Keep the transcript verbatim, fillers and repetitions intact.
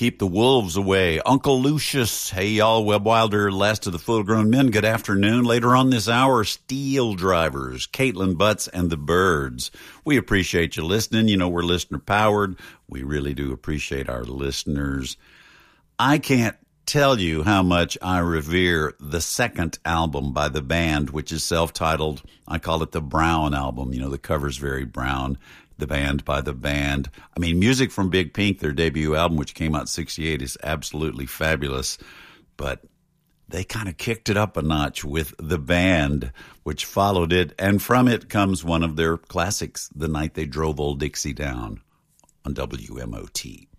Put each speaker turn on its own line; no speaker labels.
Keep the Wolves Away. Uncle Lucius. Hey, y'all. Webb Wilder, Last of the Full-Grown Men. Good afternoon. Later on this hour, Steel Drivers, Caitlin Butts, and the Birds. We appreciate you listening. You know, we're listener-powered. We really do appreciate our listeners. I can't tell you how much I revere the second album by the band, which is self-titled. I call it the Brown Album. You know, the cover's very brown. The Band by the Band. I mean, music from Big Pink, their debut album, which came out in sixty-eight, is absolutely fabulous. But they kind of kicked it up a notch with The Band, which followed it. And from it comes one of their classics, The Night They Drove Old Dixie Down, on W M O T.